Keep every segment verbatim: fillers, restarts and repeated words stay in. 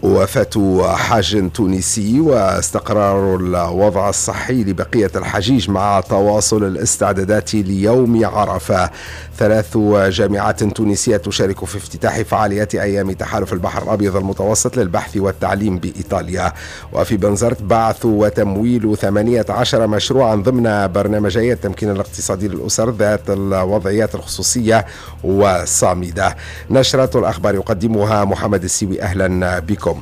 وفاة حاج تونسي واستقرار الوضع الصحي لبقية الحجيج مع تواصل الاستعدادات ليوم عرفة. ثلاث جامعات تونسية تشارك في افتتاح فعاليات أيام تحالف البحر الأبيض المتوسط للبحث والتعليم بإيطاليا. وفي بنزرت بعث وتمويل ثمانية عشر مشروعا ضمن برنامجية التمكين الاقتصادي للأسر ذات الوضعيات الخصوصية والصامدة. نشرة الأخبار يقدمها محمد السيوي، أهلا بكم.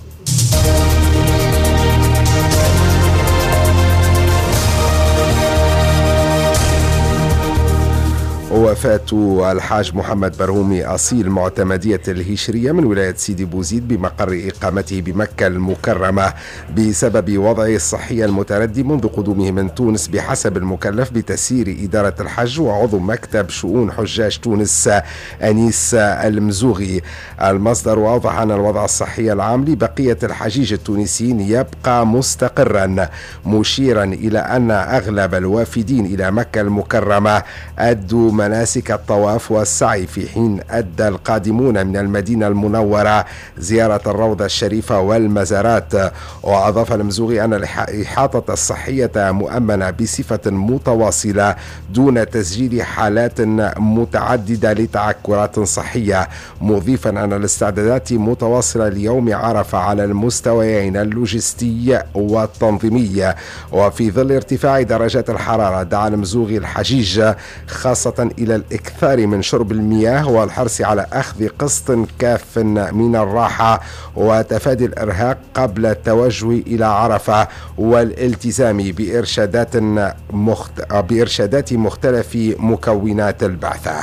وفاة الحاج محمد برهومي أصيل معتمدية الهشرية من ولاية سيدي بوزيد بمقر إقامته بمكة المكرمة بسبب وضعه الصحي المتردي منذ قدومه من تونس بحسب المكلف بتسيير إدارة الحج وعضو مكتب شؤون حجاج تونس أنيس المزوغي. المصدر أوضح أن الوضع الصحي العام لبقية الحجيج التونسيين يبقى مستقرا، مشيرا إلى أن أغلب الوافدين إلى مكة المكرمة أدوا مناسك الطواف والسعي، في حين أدى القادمون من المدينة المنورة زيارة الروضة الشريفة والمزارات. وأضاف المزوغي أن الإحاطة الصحية مؤمنة بصفة متواصلة دون تسجيل حالات متعددة لتعكرات صحية، مضيفا أن الاستعدادات متواصلة ليوم عرفة على المستويين اللوجستي والتنظيمي. وفي ظل ارتفاع درجات الحرارة دعا المزوغي الحجيج خاصة إلى الإكثار من شرب المياه والحرص على أخذ قسط كاف من الراحة وتفادي الإرهاق قبل التوجه إلى عرفة، والالتزام بإرشادات مخت... بإرشادات مختلف مكونات البعثة.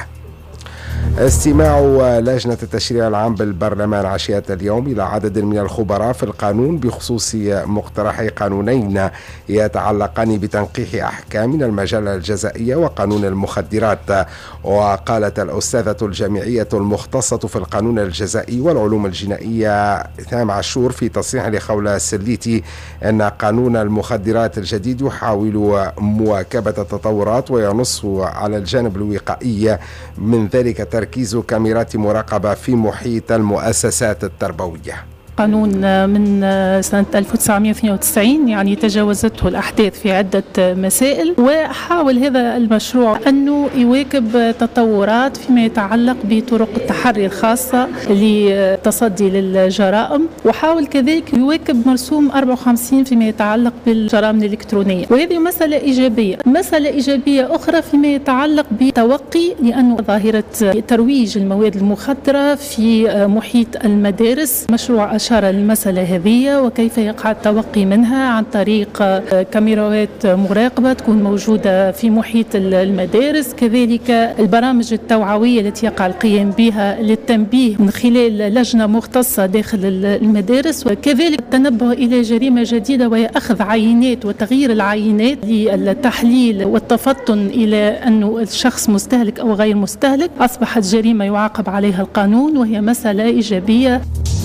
استماع لجنة التشريع العام بالبرلمان عشية اليوم إلى عدد من الخبراء في القانون بخصوص مقترحي قانونين يتعلقان بتنقيح أحكام من المجال الجزائية وقانون المخدرات. وقالت الأستاذة الجامعية المختصة في القانون الجزائي والعلوم الجنائية ثام عاشور في تصريح لخولة السليتي أن قانون المخدرات الجديد يحاول مواكبة التطورات وينص على الجانب الوقائي، من ذلك تركيز كاميرات مراقبة في محيط المؤسسات التربوية. قانون من سنة ألف وتسعمائة واثنين وتسعين يعني تجاوزته الأحداث في عدة مسائل، وحاول هذا المشروع أنه يواكب تطورات فيما يتعلق بطرق التحري الخاصة للتصدي للجرائم، وحاول كذلك يواكب مرسوم أربعة وخمسين فيما يتعلق بالجرائم الإلكترونية، وهذه مسألة إيجابية. مسألة إيجابية أخرى فيما يتعلق بتوقي لأنه ظاهرة ترويج المواد المخدرة في محيط المدارس. مشروع أشار المسألة هذه وكيف يقع التوقي منها عن طريق كاميرات مراقبة تكون موجودة في محيط المدارس، كذلك البرامج التوعوية التي يقع القيام بها للتنبيه من خلال لجنة مختصة داخل المدارس، وكذلك التنبه إلى جريمة جديدة وهي أخذ عينات وتغيير العينات للتحليل والتفطن إلى أنه الشخص مستهلك أو غير مستهلك. أصبحت جريمة يعاقب عليها القانون وهي مسألة إيجابية.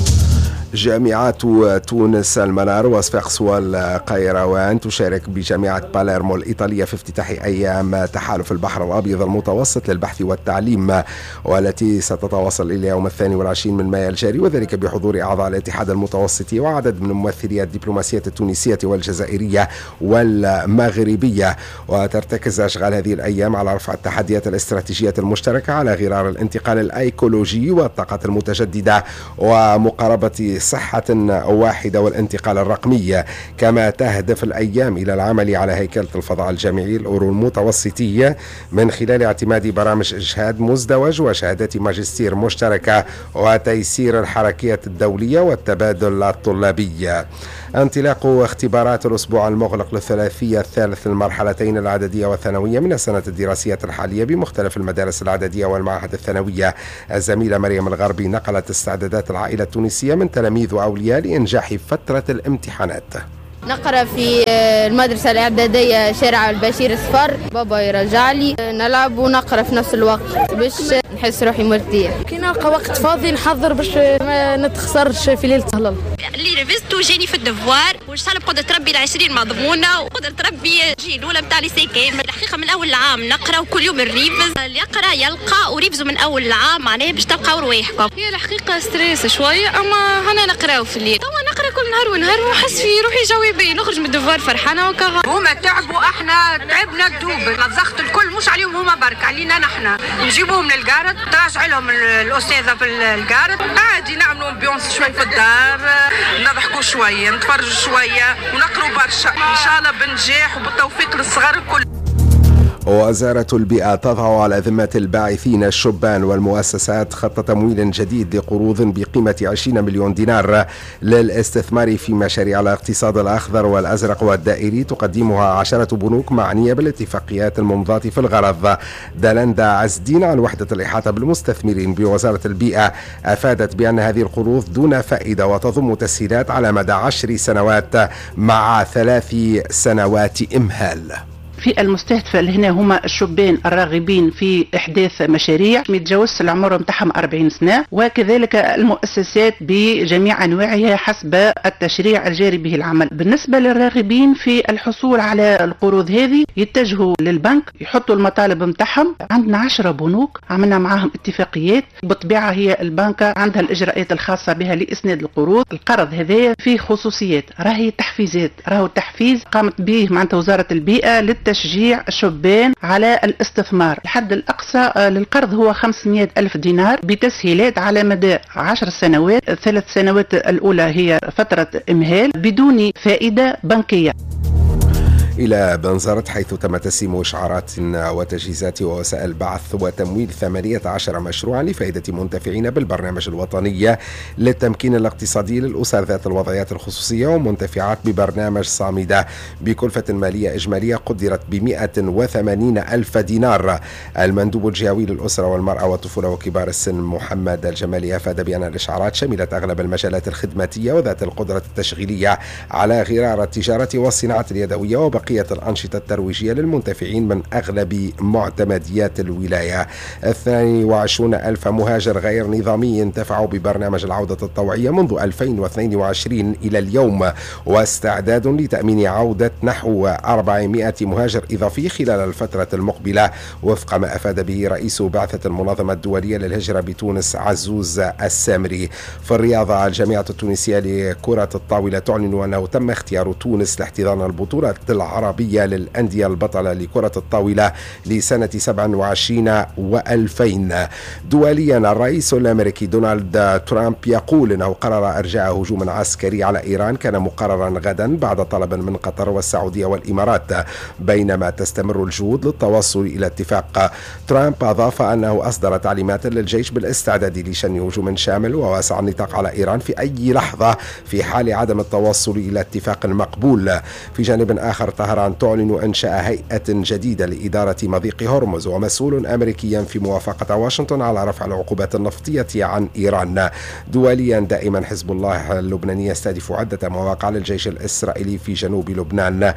جامعات تونس المنار وصفاقس والقيروان تشارك بجامعة باليرمو الإيطالية في افتتاح أيام تحالف البحر الأبيض المتوسط للبحث والتعليم، والتي ستتواصل إلى يوم الثاني والعشرين من مايو الجاري، وذلك بحضور أعضاء الاتحاد المتوسطي وعدد من ممثلي الدبلوماسية التونسية والجزائرية والمغربية. وترتكز أشغال هذه الأيام على رفع التحديات الاستراتيجية المشتركة على غرار الانتقال الأيكولوجي والطاقة المتجددة ومقاربة صحة واحدة والانتقال الرقمي. كما تهدف الأيام إلى العمل على هيكلة الفضاء الجامعي الأورو المتوسطية من خلال اعتماد برامج إجهاد مزدوج وشهادات ماجستير مشتركة وتيسير الحركية الدولية والتبادل الطلابي. انطلاق اختبارات الأسبوع المغلق للثلاثية الثالث للمرحلتين الإعدادية والثانوية من السنة الدراسية الحالية بمختلف المدارس الإعدادية والمعاهد الثانوية. الزميلة مريم الغربي نقلت استعدادات العائلة التونسية من تلاميذ وأولياء لإنجاح فترة الامتحانات. نقرأ في المدرسة الإعدادية شارع البشير الصفر، بابا يرجع لي نلعب ونقرأ في نفس الوقت باش نحس روحي مرتاح. كي نلقى وقت فاضي نحضر باش ما نتخسرش في ليلة الهلال. اللي ريفيزتو جاني في الدفوار، وان شاء الله بقدرة ربي العشرين مضمونة، وقدرة ربي الجيل الأولى نتاع ليسي كامل. الحقيقة من أول العام نقرا وكل يوم الريفز، اللي يقرا يلقى وريفزوا من أول العام معناها باش تلقاو رواحكم. هي الحقيقة ستريس شوية، أما هنا نقراو في الليل. توا نقرا كل نهار ونهار ونحس في روحي جوي باهي، نخرج من الدفوار فرحانة وكا. هما تعبوا، احنا تعبنا الدوب، الضغط الكل مش عليهم هما برك، علينا نحنا نجيبوهم من القارد، تراجع لهم الأستاذة في القارد، عادي نعملوا امبيونس شوي في الدار، نضحكوا شوية، نتفرجوا شوية ونقروا برشا، إن شاء الله بنجاح وبالتوفيق للصغار الكل. وزارة البيئة تضع على ذمة الباعثين الشبان والمؤسسات خط تمويل جديد لقروض بقيمة عشرين مليون دينار للاستثمار في مشاريع الاقتصاد الأخضر والأزرق والدائري، تقدمها عشرة بنوك معنية بالاتفاقيات الممضاة في الغرض. دالندا عز الدين عن وحدة الإحاطة بالمستثمرين بوزارة البيئة أفادت بأن هذه القروض دون فائدة وتضم تسهيلات على مدى عشر سنوات مع ثلاث سنوات إمهال. في المستهدفة اللي هنا هما الشبان الراغبين في إحداث مشاريع ما يتجاوزش العمر متاعهم أربعين سنة، وكذلك المؤسسات بجميع أنواعها حسب التشريع الجاري به العمل. بالنسبة للراغبين في الحصول على القروض هذه يتجهوا للبنك، يحطوا المطالب متاعهم. عندنا عشرة بنوك عملنا معهم اتفاقيات، بالطبيعة هي البنك عندها الإجراءات الخاصة بها لإسناد القروض. القرض هذا فيه خصوصيات، راهي تحفيزات، راهو التحفيز قامت به معناتها وزارة البيئة للتشجيع تشجيع الشبان على الاستثمار. الحد الأقصى للقرض هو خمسمائة ألف دينار بتسهيلات على مدى عشر سنوات. الثلاث سنوات الأولى هي فترة إمهال بدون فائدة بنكية. إلى بنزرت حيث تم تسليم إشعارات وتجهيزات ووسائل بعث وتمويل ثمانية عشر مشروعا لفائدة منتفعين بالبرنامج الوطني للتمكين الاقتصادي للأسر ذات الوضعيات الخصوصية ومنتفعات ببرنامج صامدة بكلفة مالية إجمالية قدرت ب مئة وثمانين ألف دينار. المندوب الجهوي للأسرة والمرأة والطفولة وكبار السن محمد الجمالي أفاد بأن الإشعارات شملت أغلب المجالات الخدماتية وذات القدرة التشغيلية على غرار التجارة والصناعة اليدوية وبقية الأنشطة الترويجية للمنتفعين من أغلب معتمديات الولاية. اثنين وعشرين ألف مهاجر غير نظامي انتفعوا ببرنامج العودة الطوعية منذ ألفين واثنين وعشرين إلى اليوم، واستعداد لتأمين عودة نحو أربعمائة مهاجر إضافي خلال الفترة المقبلة، وفق ما أفاد به رئيس بعثة المنظمة الدولية للهجرة بتونس عزوز السامري. في الرياضة، الجامعة التونسية لكرة الطاولة تعلن أنه تم اختيار تونس لاحتضان البطولة العربية للأندية البطلة لكرة الطاولة لسنة سبعة وعشرين وألفين. دوليا، الرئيس الأمريكي دونالد ترامب يقول أنه قرر إرجاع هجوم عسكري على إيران كان مقررا غدا بعد طلب من قطر والسعودية والإمارات، بينما تستمر الجهود للتوصل إلى اتفاق. ترامب أضاف أنه أصدر تعليمات للجيش بالاستعداد لشن هجوم شامل وواسع النطاق على إيران في أي لحظة في حال عدم التوصل إلى اتفاق مقبول. في جانب آخر، طهران تعلن إنشاء هيئة جديدة لإدارة مضيق هرمز، ومسؤول أمريكي في موافقة واشنطن على رفع العقوبات النفطية عن إيران. دوليا، دائما حزب الله اللبناني يستهدف عدة مواقع للجيش الإسرائيلي في جنوب لبنان،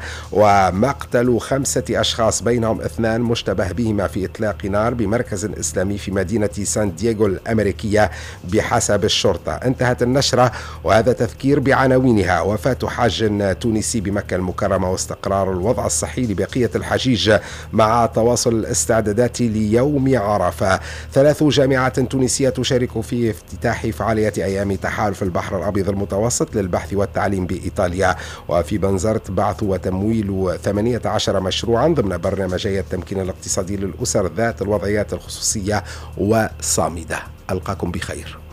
ومقتل خمسة أشخاص بينهم اثنان مشتبه بهما في إطلاق نار بمركز إسلامي في مدينة سان دييغو الأمريكية بحسب الشرطة. انتهت النشرة وهذا تذكير بعناوينها: وفاة حاج تونسي بمكة المكرمة واستقرار الوضع الصحي لبقية الحجيج مع تواصل الاستعدادات ليوم عرفة. ثلاث جامعات تونسية تشارك في افتتاح فعالية أيام تحالف البحر الأبيض المتوسط للبحث والتعليم بإيطاليا. وفي بنزرت بعث وتمويل ثمانية عشر مشروعا ضمن برنامجي التمكين الاقتصادي للأسر ذات الوضعيات الخصوصية وصامدة. ألقاكم بخير.